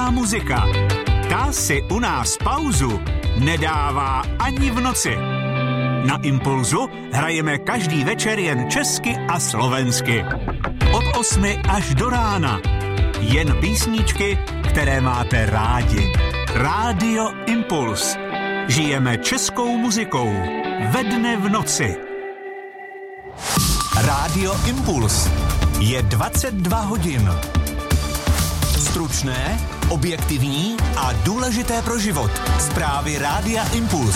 česká muzika. Ta si u nás pauzu nedává ani v noci. Na Impulzu hrajeme každý večer jen česky a slovensky. Od 8 až do rána. Jen písničky, které máte rádi. Rádio Impuls. Žijeme českou muzikou. Ve dne v noci. Rádio Impuls. Je 22 hodin. Stručné, objektivní a důležité pro život. Zprávy Rádia Impuls.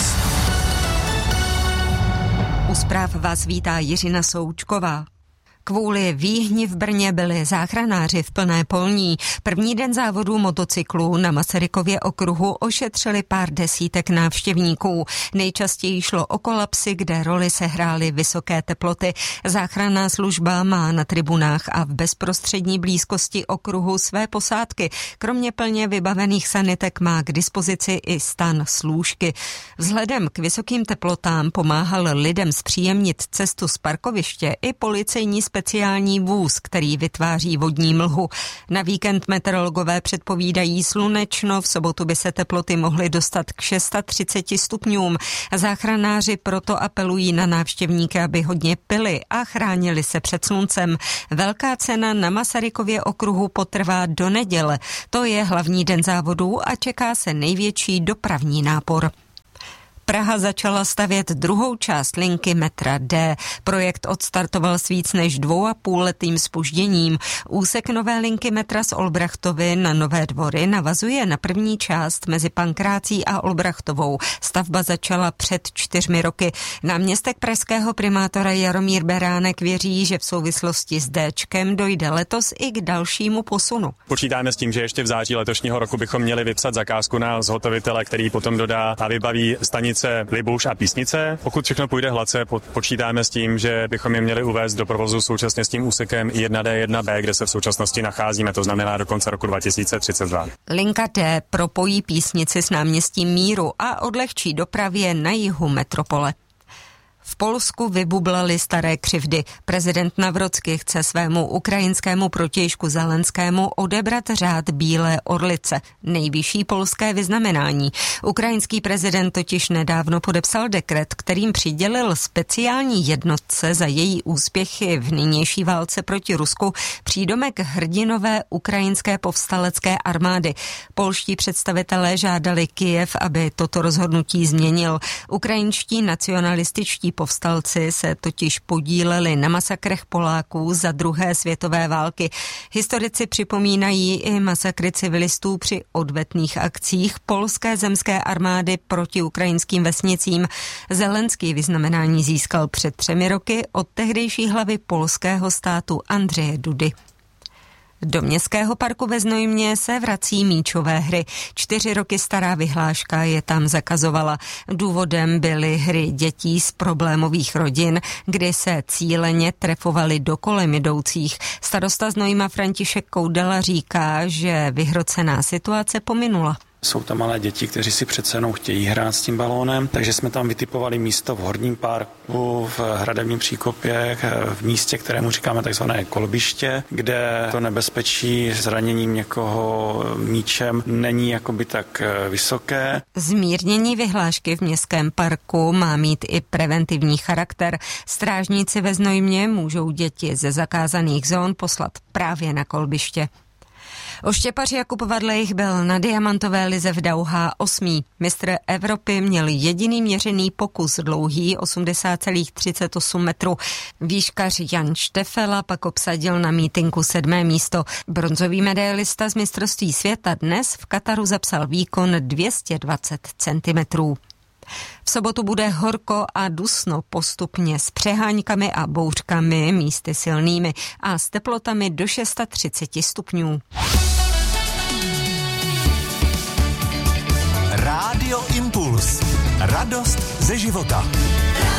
U zpráv vás vítá Jiřina Součková. Kvůli výhni v Brně byli záchranáři v plné polní. První den závodů motocyklů na Masarykově okruhu ošetřili pár desítek návštěvníků. Nejčastěji šlo o kolapsy, kde roli sehrály vysoké teploty. Záchranná služba má na tribunách a v bezprostřední blízkosti okruhu své posádky. Kromě plně vybavených sanitek má k dispozici i stan s lůžky. Vzhledem k vysokým teplotám pomáhal lidem zpříjemnit cestu z parkoviště i policejní speciální vůz, který vytváří vodní mlhu. Na víkend meteorologové předpovídají slunečno, v sobotu by se teploty mohly dostat k 630 stupňům. Záchranáři proto apelují na návštěvníky, aby hodně pili a chránili se před sluncem. Velká cena na Masarykově okruhu potrvá do neděle. To je hlavní den závodů a čeká se největší dopravní nápor. Praha začala stavět druhou část linky metra D. Projekt odstartoval s víc než 2,5letým zpožděním. Úsek nové linky metra z Olbrachtovy na Nové Dvory navazuje na první část mezi Pankrácí a Olbrachtovou. Stavba začala před 4 roky. Náměstek pražského primátora Jaromír Beránek věří, že v souvislosti s Dčkem dojde letos i k dalšímu posunu. Počítáme s tím, že ještě v září letošního roku bychom měli vypsat zakázku na zhotovitele, který potom dodá a vybaví stanice Libuš a Písnice. Pokud všechno půjde hladce, počítáme s tím, že bychom je měli uvést do provozu současně s tím úsekem 1D, 1B, kde se v současnosti nacházíme, to znamená do konce roku 2032. Linka D propojí Písnici s náměstím Míru a odlehčí dopravě na jihu metropole. V Polsku vybublaly staré křivdy. Prezident Nawrocki chce svému ukrajinskému protějšku Zelenskému odebrat řád Bílé orlice, nejvyšší polské vyznamenání. Ukrajinský prezident totiž nedávno podepsal dekret, kterým přidělil speciální jednotce za její úspěchy v nynější válce proti Rusku přídomek hrdinové ukrajinské povstalecké armády. Polští představitelé žádali Kyjev, aby toto rozhodnutí změnil. Ukrajinští nacionalističtí povstalci se totiž podíleli na masakrech Poláků za druhé světové války. Historici připomínají i masakry civilistů při odvetných akcích polské zemské armády proti ukrajinským vesnicím. Zelenský vyznamenání získal před 3 roky od tehdejší hlavy polského státu Andřeje Dudy. Do městského parku ve Znojmě se vrací míčové hry. 4 roky stará vyhláška je tam zakazovala. Důvodem byly hry dětí z problémových rodin, kdy se cíleně trefovaly do kolem jdoucích. Starosta Znojma František Koudela říká, že vyhrocená situace pominula. Jsou tam malé děti, kteří si přece jenom chtějí hrát s tím balónem, takže jsme tam vytipovali místo v Horním parku, v Hradebním příkopě, v místě, kterému říkáme takzvané kolbiště, kde to nebezpečí zraněním někoho míčem není jakoby tak vysoké. Zmírnění vyhlášky v městském parku má mít i preventivní charakter. Strážníci ve Znojmě můžou děti ze zakázaných zón poslat právě na kolbiště. Oštěpař Jakub Vadlejch byl na diamantové lize v Dauhá 8. Mistr Evropy měl jediný měřený pokus dlouhý 80,38 metru. Výškař Jan Štefela pak obsadil na mítinku 7. místo. Bronzový medailista z mistrovství světa dnes v Kataru zapsal výkon 220 centimetrů. V sobotu bude horko a dusno, postupně s přeháňkami a bouřkami, místy silnými a s teplotami do 630 stupňů. Rádio Impuls. Radost ze života.